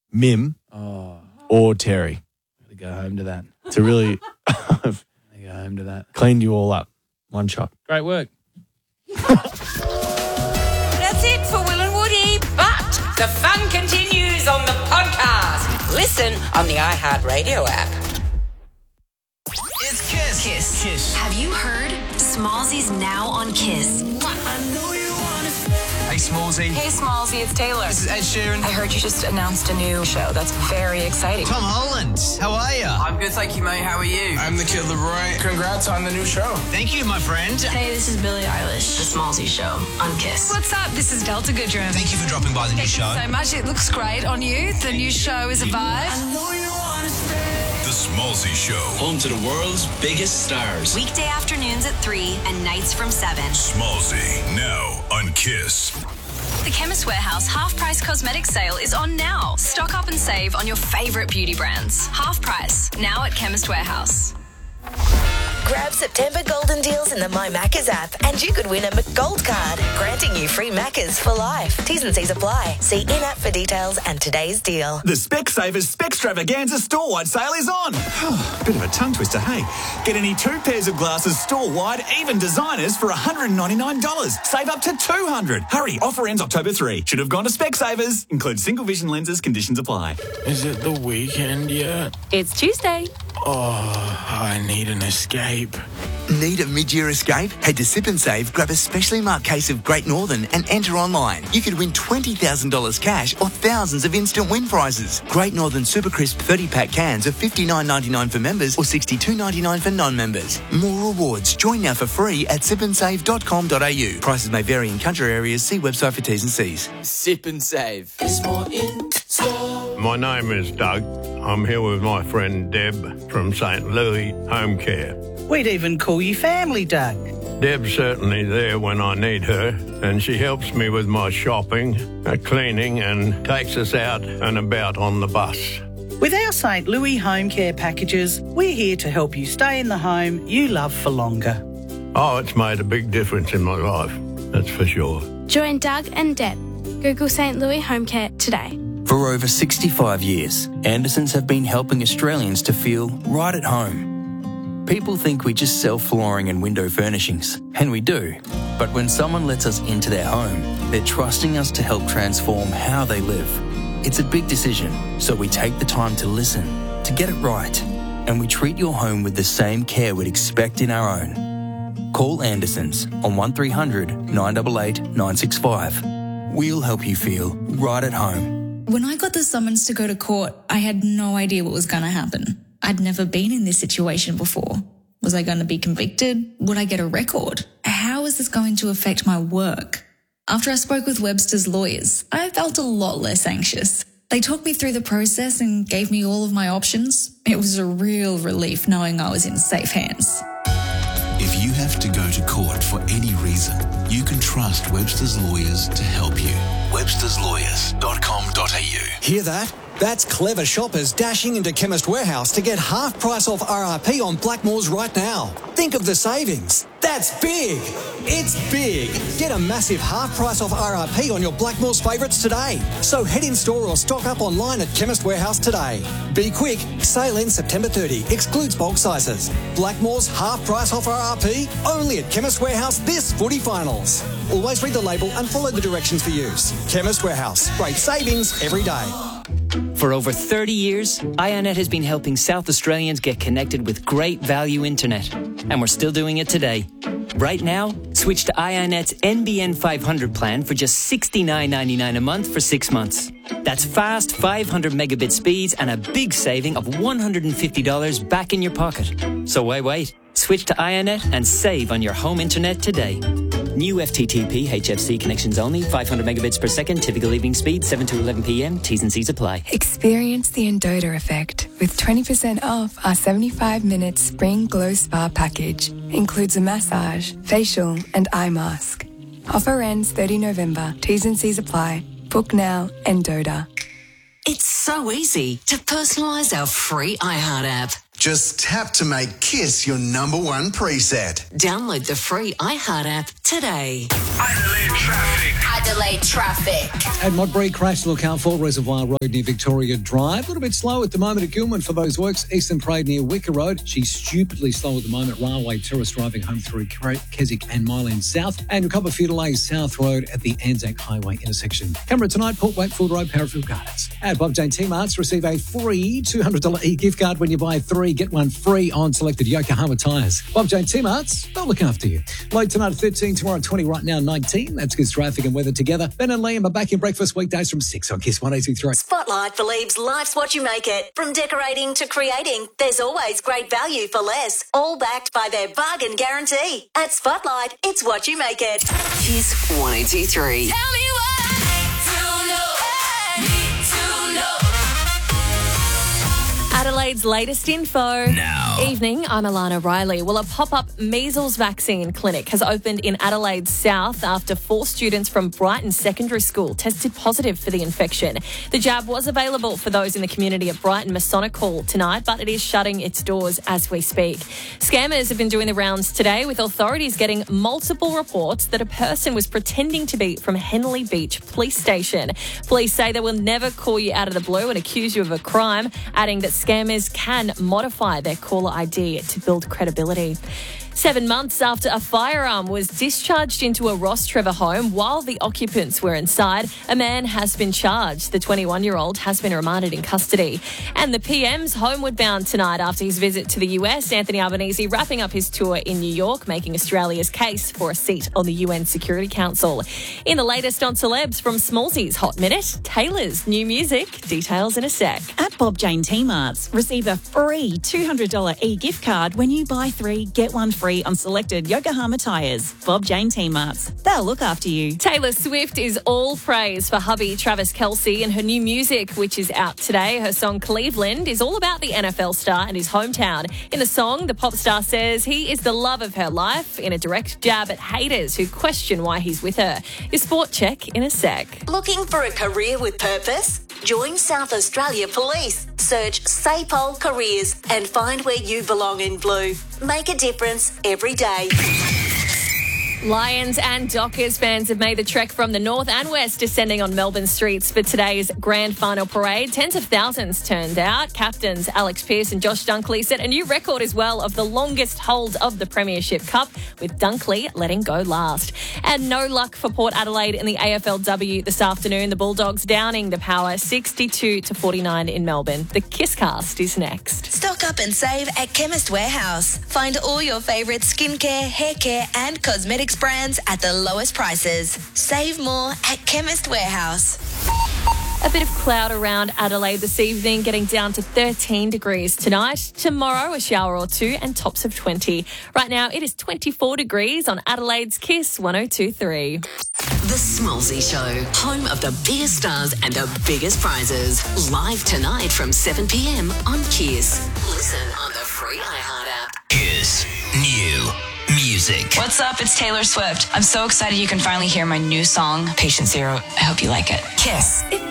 Mim or Terry. Gotta go home to that. To really Gotta go home to that. clean you all up. One shot. Great work. That's it for Will and Woody, but the fun continues on the podcast. Listen on the iHeartRadio app. It's Kiss. Kiss. Have you heard? Smallsy's now on Kiss. Hey, Smallsy. Hey, Smallsy, it's Taylor. This is Ed Sheeran. I heard you just announced a new show. That's very exciting. Tom Holland. How are you? I'm good, thank you, mate. How are you? I'm the Kid Leroy. Congrats on the new show. Thank you, my friend. Hey, this is Billie Eilish. The Smallsy Show on Kiss. What's up? This is Delta Goodrum. Thank you for dropping by the new show. So much. It looks great on you. The new show is a vibe. The Smallsy Show. Home to the world's biggest stars. Weekday afternoons at 3 and nights from 7. Smallsy, now on Kiss. The Chemist Warehouse half-price cosmetics sale is on now. Stock up and save on your favourite beauty brands. Half price, now at Chemist Warehouse. Grab September golden deals in the My Maccas app and you could win a McGold card, granting you free Maccas for life. T's and C's apply. See in-app for details and today's deal. The Specsavers Specstravaganza store-wide sale is on. Bit of a tongue twister, hey? Get any 2 pairs of glasses store-wide, even designers, for $199. Save up to $200. Hurry, offer ends October 3. Should have gone to Specsavers. Includes single vision lenses, conditions apply. Is it the weekend yet? It's Tuesday. Oh, I need an escape. Need a mid-year escape? Head to Sip and Save, grab a specially marked case of Great Northern and enter online. You could win $20,000 cash or thousands of instant win prizes. Great Northern Super Crisp 30-pack cans are $59.99 for members or $62.99 for non-members. More rewards. Join now for free at sipandsave.com.au. Prices may vary in country areas. See website for T's and C's. Sip and save. My name is Doug. I'm here with my friend Deb from St. Louis Home Care. We'd even call you family, Doug. Deb's certainly there when I need her, and she helps me with my shopping, cleaning, and takes us out and about on the bus. With our St. Louis Home Care packages, we're here to help you stay in the home you love for longer. Oh, it's made a big difference in my life, that's for sure. Join Doug and Deb. Google St. Louis Home Care today. For over 65 years, Andersons have been helping Australians to feel right at home. People think we just sell flooring and window furnishings, and we do. But when someone lets us into their home, they're trusting us to help transform how they live. It's a big decision, so we take the time to listen, to get it right, and we treat your home with the same care we'd expect in our own. Call Andersons on 1300 988 965. We'll help you feel right at home. When I got the summons to go to court, I had no idea what was going to happen. I'd never been in this situation before. Was I going to be convicted? Would I get a record? How is this going to affect my work? After I spoke with Webster's lawyers, I felt a lot less anxious. They talked me through the process and gave me all of my options. It was a real relief knowing I was in safe hands. If you have to go to court for any reason, you can trust Webster's Lawyers to help you. websterslawyers.com.au. Hear that? That's clever shoppers dashing into Chemist Warehouse to get half price off RRP on Blackmores right now. Think of the savings. That's big. It's big. Get a massive half price off RRP on your Blackmores favourites today. So head in store or stock up online at Chemist Warehouse today. Be quick. Sale ends September 30. Excludes bulk sizes. Blackmores half price off RRP only at Chemist Warehouse this footy finals. Always read the label and follow the directions for use. Chemist Warehouse. Great savings every day. For over 30 years, Ionet has been helping South Australians get connected with great value internet. And we're still doing it today. Right now, switch to Ionet's NBN 500 plan for just $69.99 a month for 6 months. That's fast 500 megabit speeds and a big saving of $150 back in your pocket. So why wait? Switch to Ionet and save on your home internet today. New FTTP HFC connections only, 500 megabits per second, typical evening speed, 7 to 11 p.m. T's and C's apply. Experience the Endota effect with 20% off our 75-minute Spring Glow Spa package. Includes a massage, facial and eye mask. Offer ends 30 November. T's and C's apply. Book now, Endota. It's so easy to personalise our free iHeart app. Just tap to make Kiss your #1 preset. Download the free iHeart app today. Adelaide traffic. At Modbury, crash to look out for Reservoir Road near Victoria Drive. A little bit slow at the moment at Gilman for those works. Eastern Parade near Wicker Road. She's stupidly slow at the moment. Railway tourist driving home through Keswick and Mile End South. And a couple of few delays South Road at the Anzac Highway intersection. Camera tonight, Port Wakefield Road, Parafield Gardens. At Bob Jane T-Marts, receive a free $200 e-gift card when you buy 3, get 1 free on selected Yokohama tyres. Bob Jane T-Marts, they'll look after you. Low tonight 13, tomorrow 20, right now 19. That's Kiss traffic and weather together. Ben and Liam are back in breakfast weekdays from 6 on Kiss 183. Spotlight believes life's what you make it. From decorating to creating, there's always great value for less. All backed by their bargain guarantee. At Spotlight, it's what you make it. Kiss 183. Tell me what Adelaide's latest info. Now. Evening, I'm Alana Riley. Well, a pop-up measles vaccine clinic has opened in Adelaide South after 4 students from Brighton Secondary School tested positive for the infection. The jab was available for those in the community at Brighton Masonic Hall tonight, but it is shutting its doors as we speak. Scammers have been doing the rounds today, with authorities getting multiple reports that a person was pretending to be from Henley Beach Police Station. Police say they will never call you out of the blue and accuse you of a crime, adding that scammers can modify their caller ID to build credibility. 7 months after a firearm was discharged into a Ross Trevor home while the occupants were inside, a man has been charged. The 21-year-old has been remanded in custody. And the PM's homeward bound tonight after his visit to the US. Anthony Albanese wrapping up his tour in New York, making Australia's case for a seat on the UN Security Council. In the latest on celebs from Smallsy's Hot Minute, Taylor's new music. Details in a sec. At Bob Jane T-Marts, receive a free $200 e-gift card when you buy 3, get 1 free on selected Yokohama tyres. Bob Jane T-Marts. They'll look after you. Taylor Swift is all praise for hubby Travis Kelce and her new music, which is out today. Her song Cleveland is all about the NFL star and his hometown. In the song, the pop star says he is the love of her life in a direct jab at haters who question why he's with her. Your sport check in a sec. Looking for a career with purpose? Join South Australia Police. Search SAPOL Careers and find where you belong in blue. Make a difference every day. Lions and Dockers fans have made the trek from the north and west, descending on Melbourne streets for today's grand final parade. Tens of thousands turned out. Captains Alex Pearce and Josh Dunkley set a new record as well of the longest hold of the Premiership Cup, with Dunkley letting go last. And no luck for Port Adelaide in the AFLW this afternoon. The Bulldogs downing the Power 62-49 in Melbourne. The Kisscast is next. Stock up and save at Chemist Warehouse. Find all your favourite skincare, hair care and cosmetics brands at the lowest prices. Save more at Chemist Warehouse. A bit of cloud around Adelaide this evening, getting down to 13 degrees tonight. Tomorrow, a shower or 2 and tops of 20. Right now, it is 24 degrees on Adelaide's Kiss 102.3. The Smallsy Show, home of the biggest stars and the biggest prizes. Live tonight from 7 p.m. on Kiss. Listen on the free iHeart app. Kiss New Music. What's up? It's Taylor Swift. I'm so excited you can finally hear my new song, Patient Zero. I hope you like it. Kiss.